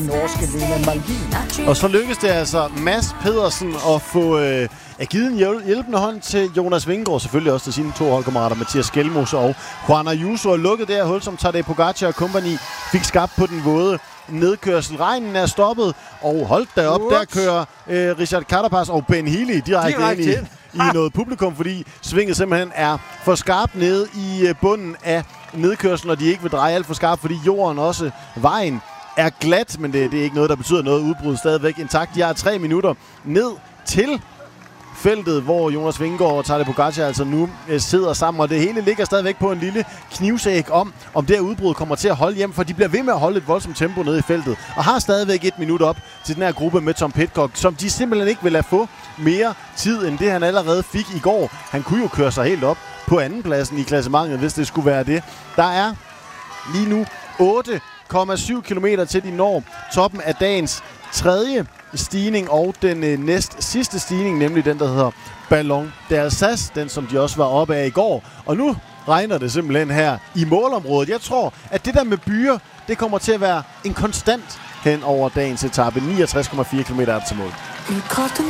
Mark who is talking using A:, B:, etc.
A: norske Lena Malvin.
B: Og så lykkedes det altså Mads Pedersen at få givet en hjælpende hånd til Jonas Vingegaard, selvfølgelig også til sine to holdkammerater, Mathias Skelmose og Juan Ayuso, og lukket det her hul, som Tadej Pogacar og company fik skabt på den våde nedkørsel. Regnen er stoppet, og holdt derop, der kører Richard Carapaz og Ben Healy direkte ind i noget publikum, fordi svinget simpelthen er for skarpt nede i bunden af nedkørslen, og de ikke vil dreje alt for skarpt, fordi jorden også, vejen, er glat, men det er ikke noget, der betyder noget. Udbrud stadigvæk intakt. De har 3 minutter ned til feltet, hvor Jonas Vingegaard og Tadej Pogacar altså nu sidder sammen, og det hele ligger stadigvæk på en lille knivsæg om det her udbrud kommer til at holde hjem, for de bliver ved med at holde et voldsomt tempo nede i feltet, og har stadigvæk 1 minut op til den her gruppe med Tom Pidcock, som de simpelthen ikke vil lade få mere tid, end det han allerede fik i går. Han kunne jo køre sig helt op på andenpladsen i klassementet, hvis det skulle være det. Der er lige nu 8,7 kilometer til de når toppen af dagens tredje stigning og den næst sidste stigning, nemlig den, der hedder Ballon d'Alsace, den som de også var oppe af i går. Og nu regner det simpelthen her i målområdet. Jeg tror, at det der med byer, det kommer til at være en konstant hen over dagens etape. 69,4 km til mål.